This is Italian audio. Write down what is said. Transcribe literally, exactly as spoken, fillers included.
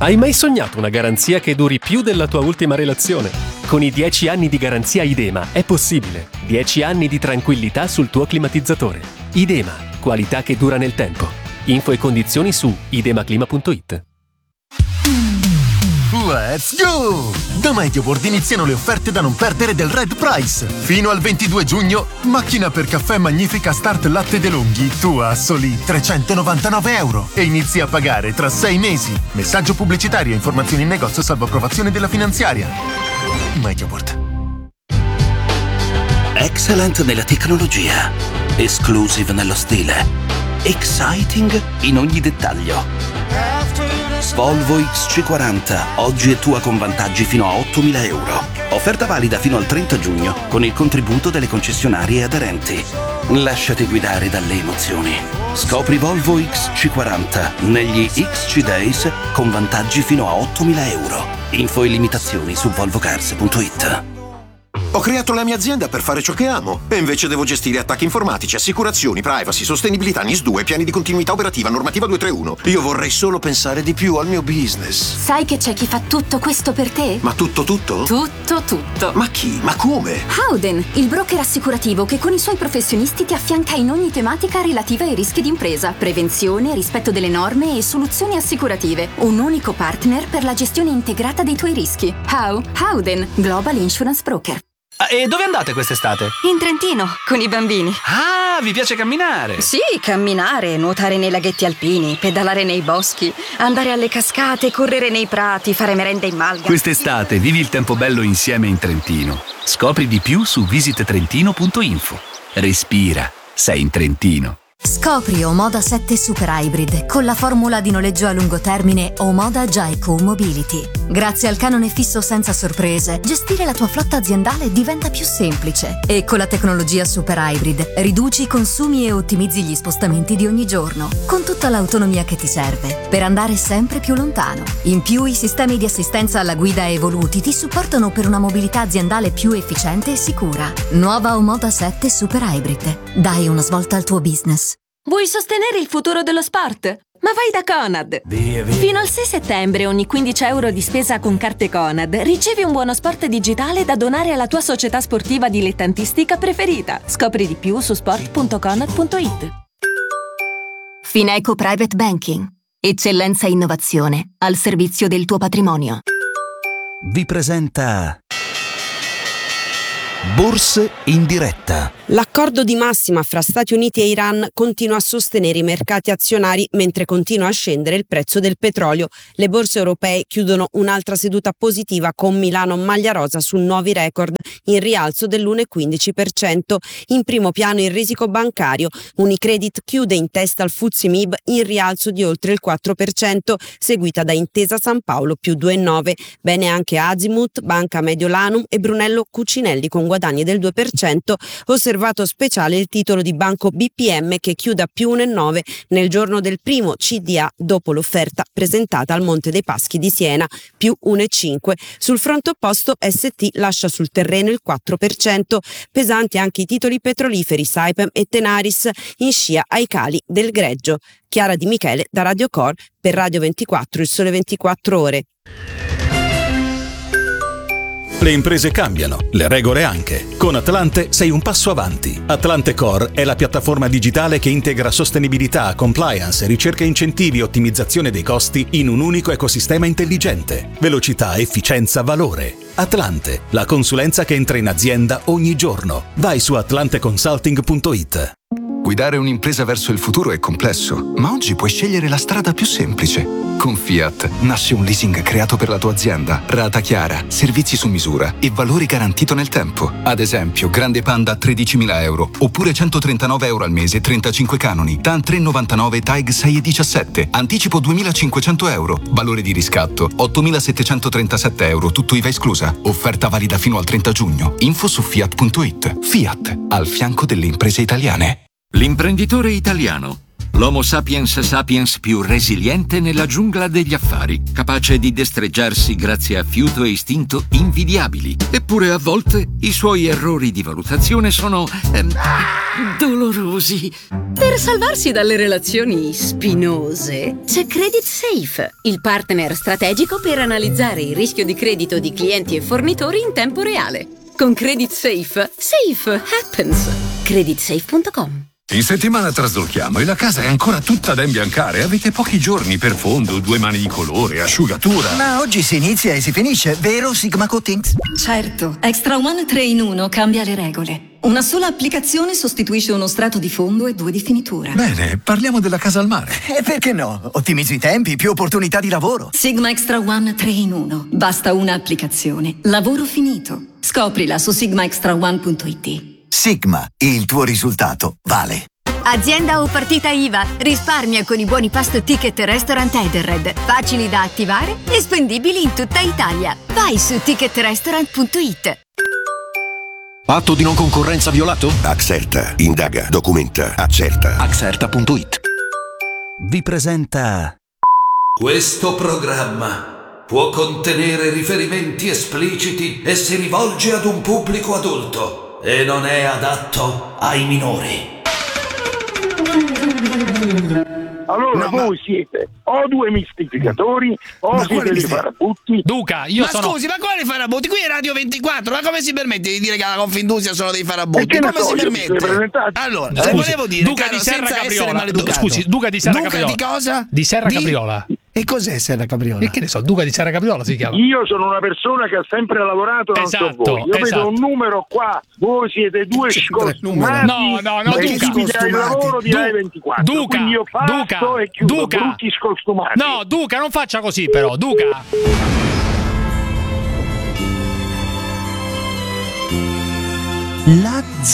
Hai mai sognato una garanzia che duri più della tua ultima relazione? Con i dieci anni di garanzia Idema è possibile. dieci anni di tranquillità sul tuo climatizzatore. Idema, qualità che dura nel tempo. Info e condizioni su idemaclima punto it. Let's go! Da MediaWorld iniziano le offerte da non perdere del Red Price. Fino al ventidue giugno, macchina per caffè Magnifica Start Latte De Longhi, tu a soli trecentonovantanove euro e inizi a pagare tra sei mesi. Messaggio pubblicitario, informazioni in negozio salvo approvazione della finanziaria. MediaWorld. Excellent nella tecnologia, exclusive nello stile, exciting in ogni dettaglio. Volvo X C quaranta, oggi è tua con vantaggi fino a ottomila euro. Offerta valida fino al trenta giugno con il contributo delle concessionarie aderenti. Lasciati guidare dalle emozioni. Scopri Volvo X C quaranta negli X C Days con vantaggi fino a ottomila euro. Info e limitazioni su volvocars punto it. Ho creato la mia azienda per fare ciò che amo e invece devo gestire attacchi informatici, assicurazioni, privacy, sostenibilità, N I S due, piani di continuità operativa, normativa duecentotrentuno. Io vorrei solo pensare di più al mio business. Sai che c'è chi fa tutto questo per te? Ma tutto tutto? Tutto tutto. Ma chi? Ma come? Howden, il broker assicurativo che con i suoi professionisti ti affianca in ogni tematica relativa ai rischi d'impresa, prevenzione, rispetto delle norme e soluzioni assicurative. Un unico partner per la gestione integrata dei tuoi rischi. How? Howden, Global Insurance Broker. E dove andate quest'estate? In Trentino, con i bambini. Ah, vi piace camminare? Sì, camminare, nuotare nei laghetti alpini, pedalare nei boschi, andare alle cascate, correre nei prati, fare merenda in malga. Quest'estate vivi il tempo bello insieme in Trentino. Scopri di più su visit trentino punto info. Respira, sei in Trentino. Scopri Omoda sette Super Hybrid con la formula di noleggio a lungo termine Omoda Jaico Mobility. Grazie al canone fisso senza sorprese, gestire la tua flotta aziendale diventa più semplice e con la tecnologia Super Hybrid riduci i consumi e ottimizzi gli spostamenti di ogni giorno, con tutta l'autonomia che ti serve per andare sempre più lontano. In più, i sistemi di assistenza alla guida evoluti ti supportano per una mobilità aziendale più efficiente e sicura. Nuova Omoda sette Super Hybrid. Dai una svolta al tuo business. Vuoi sostenere il futuro dello sport? Ma vai da Conad! Via, via. Fino al sei settembre ogni quindici euro di spesa con carte Conad ricevi un buono sport digitale da donare alla tua società sportiva dilettantistica preferita. Scopri di più su sport punto conad punto it. Fineco Private Banking. Eccellenza e innovazione al servizio del tuo patrimonio. Vi presenta Borse in diretta. L'accordo di massima fra Stati Uniti e Iran continua a sostenere i mercati azionari mentre continua a scendere il prezzo del petrolio. Le borse europee chiudono un'altra seduta positiva con Milano maglia rosa su nuovi record in rialzo dell'uno virgola quindici per cento. In primo piano il risico bancario. Unicredit chiude in testa al F T S E M I B in rialzo di oltre il quattro per cento, seguita da Intesa San Paolo più due virgola nove. Bene anche Azimut, Banca Mediolanum e Brunello Cucinelli con guadagni del due per cento. Osservato speciale il titolo di Banco B P M che chiude a più uno virgola nove nel giorno del primo C D A dopo l'offerta presentata al Monte dei Paschi di Siena, più uno virgola cinque. Sul fronte opposto S T lascia sul terreno il quattro per cento. Pesanti anche i titoli petroliferi Saipem e Tenaris, in scia ai cali del greggio. Chiara Di Michele da Radio Cor per Radio ventiquattro, il Sole ventiquattro Ore. Le imprese cambiano, le regole anche. Con Atlante sei un passo avanti. Atlante Core è la piattaforma digitale che integra sostenibilità, compliance, ricerca incentivi e ottimizzazione dei costi in un unico ecosistema intelligente. Velocità, efficienza, valore. Atlante, la consulenza che entra in azienda ogni giorno. Vai su atlante consulting punto it. Guidare un'impresa verso il futuro è complesso, ma oggi puoi scegliere la strada più semplice. Con Fiat nasce un leasing creato per la tua azienda, rata chiara, servizi su misura e valore garantito nel tempo. Ad esempio, Grande Panda a tredicimila euro, oppure centotrentanove euro al mese, trentacinque canoni. TAN tre virgola novantanove, TAG sei virgola diciassette, anticipo duemilacinquecento euro, valore di riscatto ottomilasettecentotrentasette euro, tutto I V A esclusa. Offerta valida fino al trenta giugno. Info su fiat punto it. Fiat, al fianco delle imprese italiane. L'imprenditore italiano. L'Homo sapiens sapiens più resiliente nella giungla degli affari, capace di destreggiarsi grazie a fiuto e istinto invidiabili. Eppure a volte i suoi errori di valutazione sono ehm, dolorosi. Per salvarsi dalle relazioni spinose, c'è Credit Safe, il partner strategico per analizzare il rischio di credito di clienti e fornitori in tempo reale. Con Credit Safe, safe happens. credit safe punto com. In settimana traslochiamo e la casa è ancora tutta da imbiancare. Avete pochi giorni per fondo, due mani di colore, asciugatura. Ma oggi si inizia e si finisce, vero Sigma Coatings? Certo, Extra One tre in uno cambia le regole. Una sola applicazione sostituisce uno strato di fondo e due di finitura. Bene, parliamo della casa al mare. E perché no? Ottimizzi i tempi, più opportunità di lavoro. Sigma Extra One tre in uno. Basta una applicazione. Lavoro finito. Scoprila su sigma extra one punto it. Sigma, il tuo risultato vale. Azienda o partita I V A. Risparmia con i buoni pasto Ticket Restaurant Edenred. Facili da attivare e spendibili in tutta Italia. Vai su ticket restaurant punto it. Patto di non concorrenza violato? Axerta. Indaga, documenta, accerta. Axerta punto it. Vi presenta... Questo programma può contenere riferimenti espliciti e si rivolge ad un pubblico adulto e non è adatto ai minori. Allora, no, voi ma... siete o due mistificatori o ma siete dei farabutti. Duca, io ma sono... scusi, ma quali farabutti? Qui è Radio ventiquattro, ma come si permette di dire che alla Confindustria sono dei farabutti? Come so, si permette? Allora, scusi, volevo dire, Duca caro, di Serra senza Capriola. Du- scusi, Duca di Serra Duca Capriola. di cosa? Di Serra di... Capriola. E cos'è Serra Capriola? E che ne so, Duca di Serra Capriola si chiama. Io sono una persona che ha sempre lavorato, non esatto, so voi. Io esatto. vedo un numero qua, voi siete due scostumati. No, no, no, e Duca. il lavoro di Rai ventiquattro. Duca, Quindi io passo Duca, e chiudo, Duca. brutti scostumati. No, Duca, non faccia così però, Duca. La